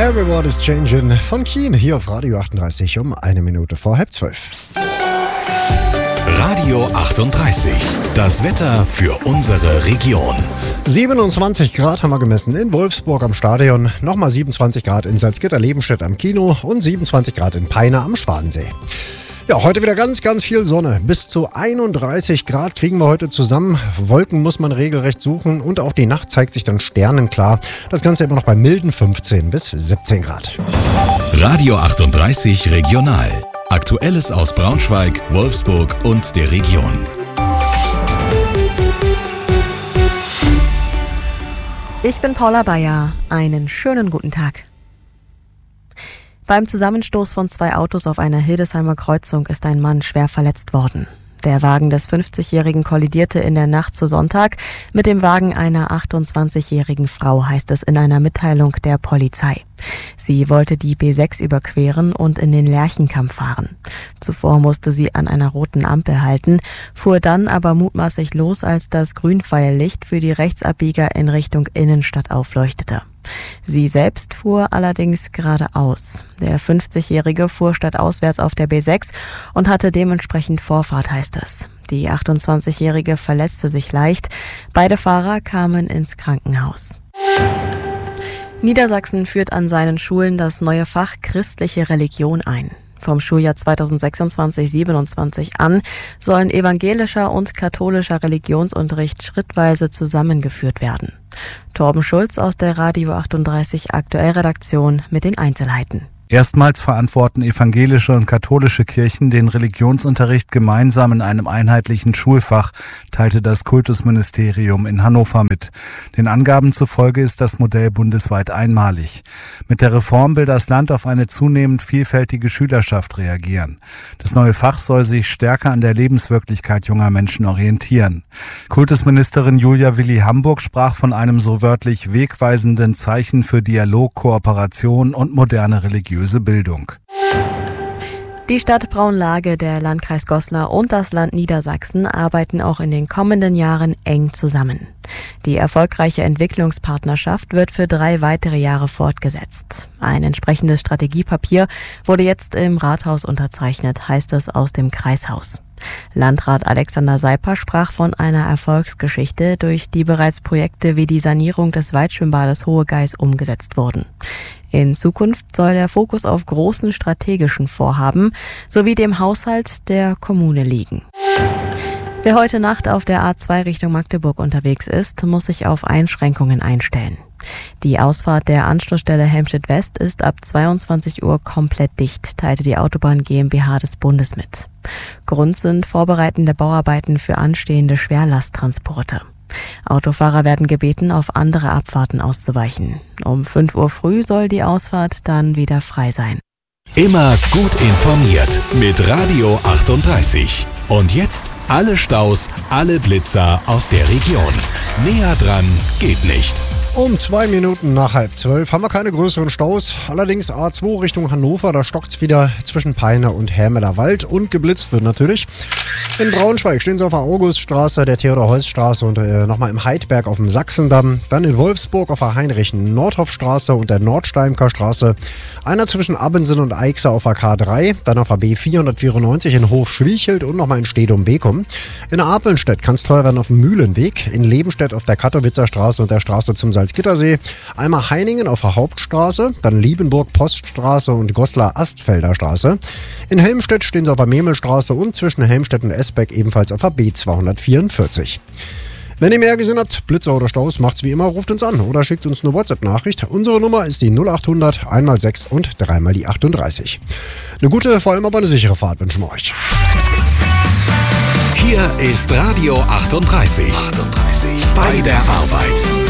Everybody's Changing von Keen hier auf Radio 38 um 1 Minute vor 11:30. Radio 38, das Wetter für unsere Region. 27 Grad haben wir gemessen in Wolfsburg am Stadion, nochmal 27 Grad in Salzgitter-Lebenstedt am Kino und 27 Grad in Peine am Schwanensee. Ja, heute wieder ganz, ganz viel Sonne. Bis zu 31 Grad kriegen wir heute zusammen. Wolken muss man regelrecht suchen und auch die Nacht zeigt sich dann sternenklar. Das Ganze immer noch bei milden 15 bis 17 Grad. Radio 38 Regional. Aktuelles aus Braunschweig, Wolfsburg und der Region. Ich bin Paula Bayer. Einen schönen guten Tag. Beim Zusammenstoß von 2 Autos auf einer Hildesheimer Kreuzung ist ein Mann schwer verletzt worden. Der Wagen des 50-Jährigen kollidierte in der Nacht zu Sonntag mit dem Wagen einer 28-jährigen Frau, heißt es in einer Mitteilung der Polizei. Sie wollte die B6 überqueren und in den Lerchenkamp fahren. Zuvor musste sie an einer roten Ampel halten, fuhr dann aber mutmaßlich los, als das Grünpfeillicht für die Rechtsabbieger in Richtung Innenstadt aufleuchtete. Sie selbst fuhr allerdings geradeaus. Der 50-Jährige fuhr stadtauswärts auf der B6 und hatte dementsprechend Vorfahrt, heißt es. Die 28-Jährige verletzte sich leicht. Beide Fahrer kamen ins Krankenhaus. Niedersachsen führt an seinen Schulen das neue Fach Christliche Religion ein. Vom Schuljahr 2026/27 an sollen evangelischer und katholischer Religionsunterricht schrittweise zusammengeführt werden. Torben Schulz aus der Radio 38 Aktuellredaktion mit den Einzelheiten. Erstmals verantworten evangelische und katholische Kirchen den Religionsunterricht gemeinsam in einem einheitlichen Schulfach, teilte das Kultusministerium in Hannover mit. Den Angaben zufolge ist das Modell bundesweit einmalig. Mit der Reform will das Land auf eine zunehmend vielfältige Schülerschaft reagieren. Das neue Fach soll sich stärker an der Lebenswirklichkeit junger Menschen orientieren. Kultusministerin Julia Willi-Hamburg sprach von einem so wörtlich wegweisenden Zeichen für Dialog, Kooperation und moderne Religion. Bildung. Die Stadt Braunlage, der Landkreis Goslar und das Land Niedersachsen arbeiten auch in den kommenden Jahren eng zusammen. Die erfolgreiche Entwicklungspartnerschaft wird für 3 weitere Jahre fortgesetzt. Ein entsprechendes Strategiepapier wurde jetzt im Rathaus unterzeichnet, heißt es aus dem Kreishaus. Landrat Alexander Seiper sprach von einer Erfolgsgeschichte, durch die bereits Projekte wie die Sanierung des Waldschwimmbades Hohe Geiß umgesetzt wurden. In Zukunft soll der Fokus auf großen strategischen Vorhaben sowie dem Haushalt der Kommune liegen. Wer heute Nacht auf der A2 Richtung Magdeburg unterwegs ist, muss sich auf Einschränkungen einstellen. Die Ausfahrt der Anschlussstelle Helmstedt West ist ab 22 Uhr komplett dicht, teilte die Autobahn GmbH des Bundes mit. Grund sind vorbereitende Bauarbeiten für anstehende Schwerlasttransporte. Autofahrer werden gebeten, auf andere Abfahrten auszuweichen. Um 5 Uhr früh soll die Ausfahrt dann wieder frei sein. Immer gut informiert mit Radio 38. Und jetzt alle Staus, alle Blitzer aus der Region. Näher dran geht nicht. Um 2 Minuten nach 11:30 haben wir keine größeren Staus. Allerdings A2 Richtung Hannover, da stockt's wieder zwischen Peine und Hermeler Wald und geblitzt wird natürlich. In Braunschweig stehen sie auf der Auguststraße, der Theodor-Heuss-Straße und nochmal im Heidberg auf dem Sachsendamm. Dann in Wolfsburg auf der Heinrich-Nordhoff-Straße und der Nordsteimker Straße. Einer zwischen Abensen und Eichse auf der K3. Dann auf der B494 in Hof-Schwiechelt und nochmal in Stedum-Beckum. In Apelnstedt kann es teuer werden auf dem Mühlenweg. In Lebenstedt auf der Kattowitzer Straße und der Straße zum Salzgittersee. Einmal Heiningen auf der Hauptstraße. Dann Liebenburg-Poststraße und Goslar-Astfelder Straße. In Helmstedt stehen sie auf der Memelstraße und zwischen Helmstedt und Esbeck ebenfalls auf der B244. Wenn ihr mehr gesehen habt, Blitzer oder Staus, macht's wie immer, ruft uns an oder schickt uns eine WhatsApp-Nachricht. Unsere Nummer ist die 0800 1x6 und 3x die 38. Eine gute, vor allem aber eine sichere Fahrt wünschen wir euch. Hier ist Radio 38. Bei der Arbeit.